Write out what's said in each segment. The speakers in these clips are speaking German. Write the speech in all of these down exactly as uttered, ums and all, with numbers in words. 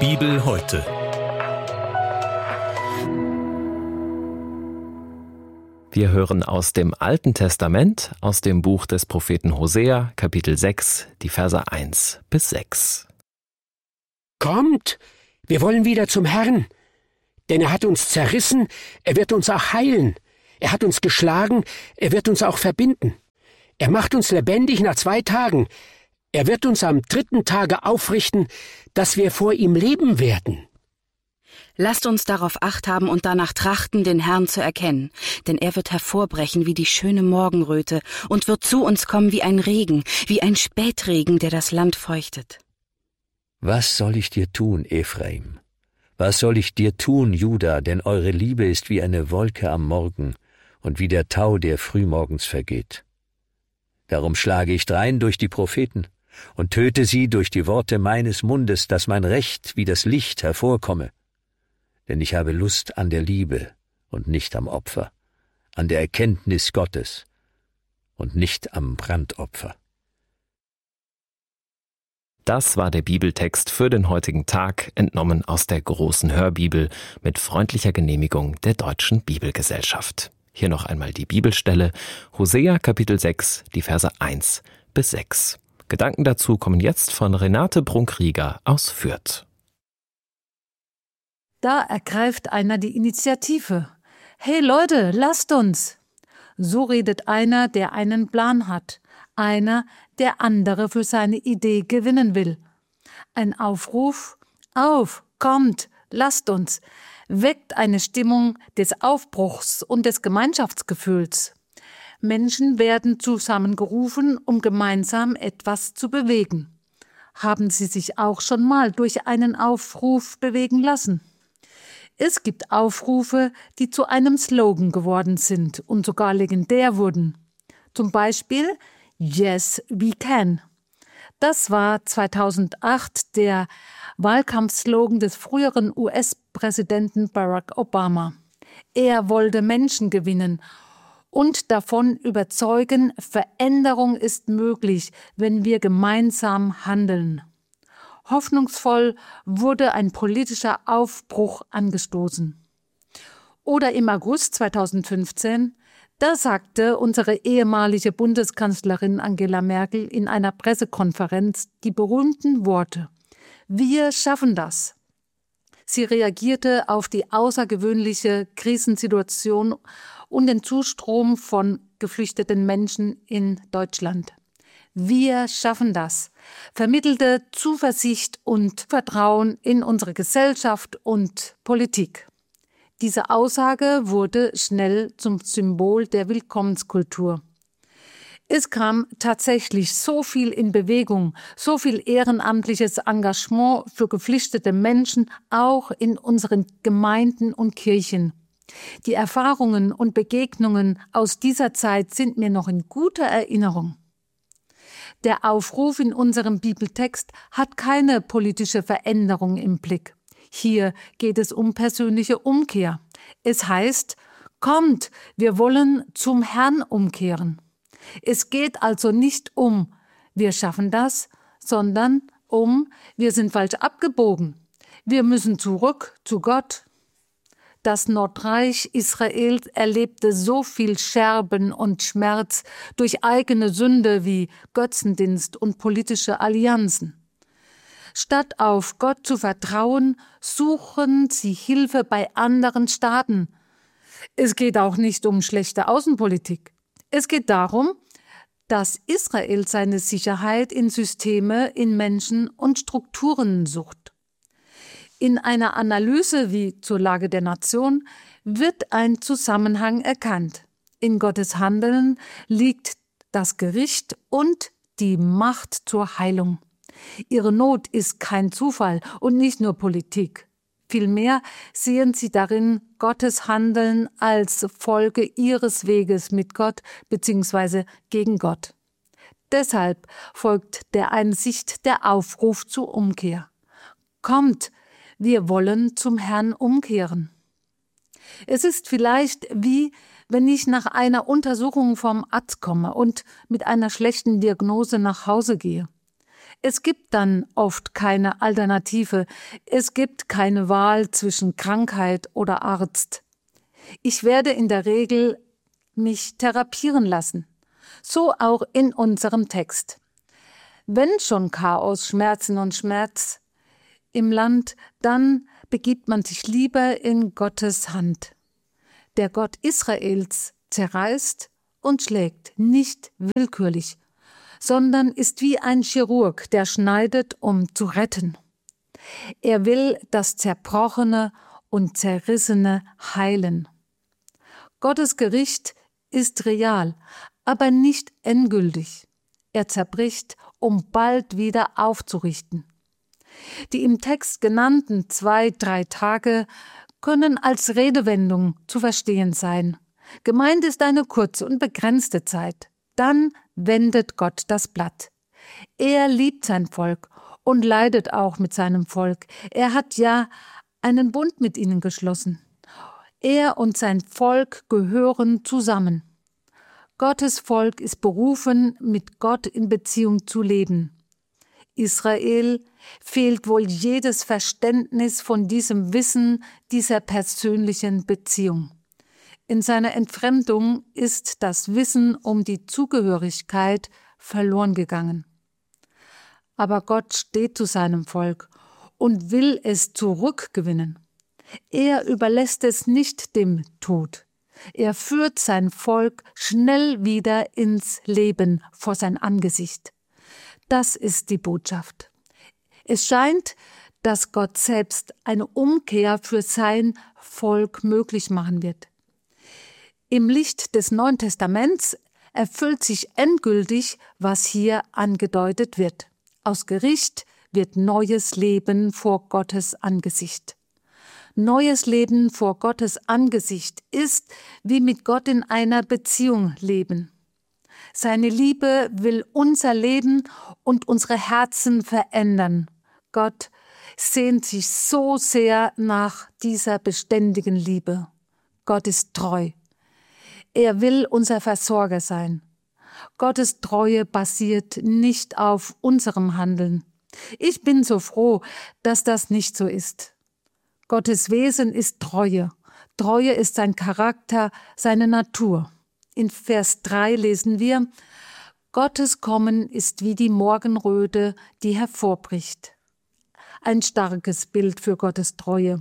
Bibel heute. Wir hören aus dem Alten Testament, aus dem Buch des Propheten Hosea, Kapitel sechs, die Verse eins bis sechs. Kommt, wir wollen wieder zum Herrn, denn er hat uns zerrissen, er wird uns auch heilen. Er hat uns geschlagen, er wird uns auch verbinden. Er macht uns lebendig nach zwei Tagen. Er wird uns am dritten Tage aufrichten, dass wir vor ihm leben werden. Lasst uns darauf Acht haben und danach trachten, den Herrn zu erkennen. Denn er wird hervorbrechen wie die schöne Morgenröte und wird zu uns kommen wie ein Regen, wie ein Spätregen, der das Land feuchtet. Was soll ich dir tun, Ephraim? Was soll ich dir tun, Juda? Denn eure Liebe ist wie eine Wolke am Morgen und wie der Tau, der frühmorgens vergeht. Darum schlage ich drein durch die Propheten und töte sie durch die Worte meines Mundes, dass mein Recht wie das Licht hervorkomme. Denn ich habe Lust an der Liebe und nicht am Opfer, an der Erkenntnis Gottes und nicht am Brandopfer. Das war der Bibeltext für den heutigen Tag, entnommen aus der großen Hörbibel mit freundlicher Genehmigung der Deutschen Bibelgesellschaft. Hier noch einmal die Bibelstelle, Hosea Kapitel sechs, die Verse eins bis sechs. Gedanken dazu kommen jetzt von Renate Brunkrieger aus Fürth. Da ergreift einer die Initiative. Hey Leute, lasst uns! So redet einer, der einen Plan hat. Einer, der andere für seine Idee gewinnen will. Ein Aufruf, auf, kommt, lasst uns, weckt eine Stimmung des Aufbruchs und des Gemeinschaftsgefühls. Menschen werden zusammengerufen, um gemeinsam etwas zu bewegen. Haben Sie sich auch schon mal durch einen Aufruf bewegen lassen? Es gibt Aufrufe, die zu einem Slogan geworden sind und sogar legendär wurden. Zum Beispiel Yes, we can. Das war zweitausendacht der Wahlkampfslogan des früheren U S-Präsidenten Barack Obama. Er wollte Menschen gewinnen und davon überzeugen, Veränderung ist möglich, wenn wir gemeinsam handeln. Hoffnungsvoll wurde ein politischer Aufbruch angestoßen. Oder im August zweitausendfünfzehn, da sagte unsere ehemalige Bundeskanzlerin Angela Merkel in einer Pressekonferenz die berühmten Worte: Wir schaffen das. Sie reagierte auf die außergewöhnliche Krisensituation und den Zustrom von geflüchteten Menschen in Deutschland. Wir schaffen das, vermittelte Zuversicht und Vertrauen in unsere Gesellschaft und Politik. Diese Aussage wurde schnell zum Symbol der Willkommenskultur. Es kam tatsächlich so viel in Bewegung, so viel ehrenamtliches Engagement für geflüchtete Menschen, auch in unseren Gemeinden und Kirchen. Die Erfahrungen und Begegnungen aus dieser Zeit sind mir noch in guter Erinnerung. Der Aufruf in unserem Bibeltext hat keine politische Veränderung im Blick. Hier geht es um persönliche Umkehr. Es heißt, kommt, wir wollen zum Herrn umkehren. Es geht also nicht um, wir schaffen das, sondern um, wir sind falsch abgebogen. Wir müssen zurück zu Gott. Das Nordreich Israel erlebte so viel Scherben und Schmerz durch eigene Sünde wie Götzendienst und politische Allianzen. Statt auf Gott zu vertrauen, suchen sie Hilfe bei anderen Staaten. Es geht auch nicht um schlechte Außenpolitik. Es geht darum, dass Israel seine Sicherheit in Systeme, in Menschen und Strukturen sucht. In einer Analyse wie zur Lage der Nation wird ein Zusammenhang erkannt. In Gottes Handeln liegt das Gericht und die Macht zur Heilung. Ihre Not ist kein Zufall und nicht nur Politik. Vielmehr sehen sie darin Gottes Handeln als Folge ihres Weges mit Gott bzw. gegen Gott. Deshalb folgt der Einsicht der Aufruf zur Umkehr. Kommt, wir wollen zum Herrn umkehren. Es ist vielleicht wie, wenn ich nach einer Untersuchung vom Arzt komme und mit einer schlechten Diagnose nach Hause gehe. Es gibt dann oft keine Alternative. Es gibt keine Wahl zwischen Krankheit oder Arzt. Ich werde in der Regel mich therapieren lassen. So auch in unserem Text. Wenn schon Chaos, Schmerzen und Schmerz im Land, dann begibt man sich lieber in Gottes Hand. Der Gott Israels zerreißt und schlägt, nicht willkürlich, sondern ist wie ein Chirurg, der schneidet, um zu retten. Er will das Zerbrochene und Zerrissene heilen. Gottes Gericht ist real, aber nicht endgültig. Er zerbricht, um bald wieder aufzurichten. Die im Text genannten zwei, drei Tage können als Redewendung zu verstehen sein. Gemeint ist eine kurze und begrenzte Zeit. Dann wendet Gott das Blatt. Er liebt sein Volk und leidet auch mit seinem Volk. Er hat ja einen Bund mit ihnen geschlossen. Er und sein Volk gehören zusammen. Gottes Volk ist berufen, mit Gott in Beziehung zu leben. Israel fehlt wohl jedes Verständnis von diesem Wissen, dieser persönlichen Beziehung. In seiner Entfremdung ist das Wissen um die Zugehörigkeit verloren gegangen. Aber Gott steht zu seinem Volk und will es zurückgewinnen. Er überlässt es nicht dem Tod. Er führt sein Volk schnell wieder ins Leben vor sein Angesicht. Das ist die Botschaft. Es scheint, dass Gott selbst eine Umkehr für sein Volk möglich machen wird. Im Licht des Neuen Testaments erfüllt sich endgültig, was hier angedeutet wird. Aus Gericht wird neues Leben vor Gottes Angesicht. Neues Leben vor Gottes Angesicht ist wie mit Gott in einer Beziehung leben. Seine Liebe will unser Leben und unsere Herzen verändern. Gott sehnt sich so sehr nach dieser beständigen Liebe. Gott ist treu. Er will unser Versorger sein. Gottes Treue basiert nicht auf unserem Handeln. Ich bin so froh, dass das nicht so ist. Gottes Wesen ist Treue. Treue ist sein Charakter, seine Natur. In Vers drei lesen wir: Gottes Kommen ist wie die Morgenröte, die hervorbricht. Ein starkes Bild für Gottes Treue.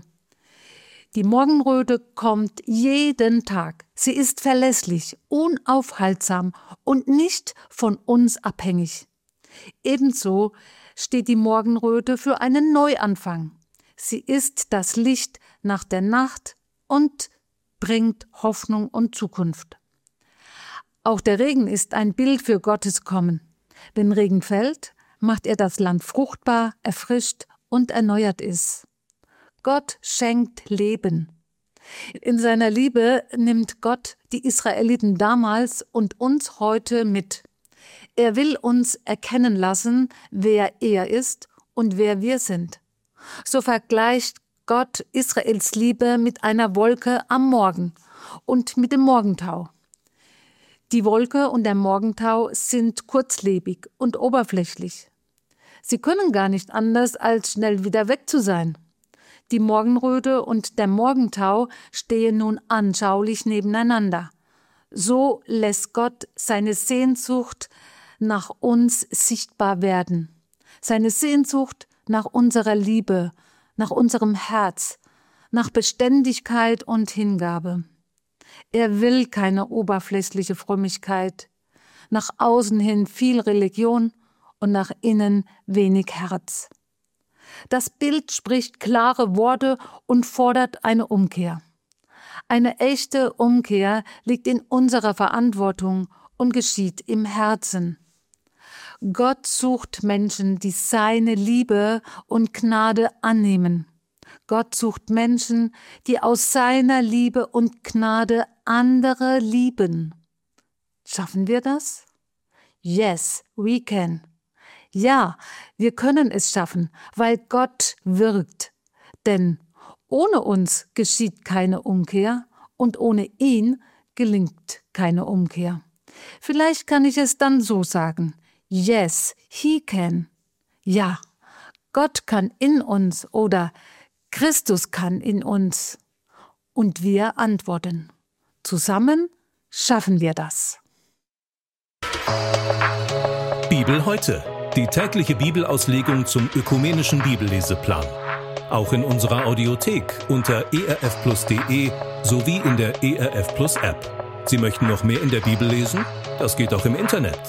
Die Morgenröte kommt jeden Tag. Sie ist verlässlich, unaufhaltsam und nicht von uns abhängig. Ebenso steht die Morgenröte für einen Neuanfang. Sie ist das Licht nach der Nacht und bringt Hoffnung und Zukunft. Auch der Regen ist ein Bild für Gottes Kommen. Wenn Regen fällt, macht er das Land fruchtbar, erfrischt und erneuert es. Gott schenkt Leben. In seiner Liebe nimmt Gott die Israeliten damals und uns heute mit. Er will uns erkennen lassen, wer er ist und wer wir sind. So vergleicht Gott Israels Liebe mit einer Wolke am Morgen und mit dem Morgentau. Die Wolke und der Morgentau sind kurzlebig und oberflächlich. Sie können gar nicht anders, als schnell wieder weg zu sein. Die Morgenröte und der Morgentau stehen nun anschaulich nebeneinander. So lässt Gott seine Sehnsucht nach uns sichtbar werden. Seine Sehnsucht nach unserer Liebe, nach unserem Herz, nach Beständigkeit und Hingabe. Er will keine oberflächliche Frömmigkeit, nach außen hin viel Religion und nach innen wenig Herz. Das Bild spricht klare Worte und fordert eine Umkehr. Eine echte Umkehr liegt in unserer Verantwortung und geschieht im Herzen. Gott sucht Menschen, die seine Liebe und Gnade annehmen. Gott sucht Menschen, die aus seiner Liebe und Gnade andere lieben. Schaffen wir das? Yes, we can. Ja, wir können es schaffen, weil Gott wirkt. Denn ohne uns geschieht keine Umkehr und ohne ihn gelingt keine Umkehr. Vielleicht kann ich es dann so sagen: Yes, he can. Ja, Gott kann in uns oder Christus kann in uns. Und wir antworten. Zusammen schaffen wir das. Bibel heute. Die tägliche Bibelauslegung zum ökumenischen Bibelleseplan. Auch in unserer Audiothek unter e r f plus punkt d e sowie in der E R F Plus App. Sie möchten noch mehr in der Bibel lesen? Das geht auch im Internet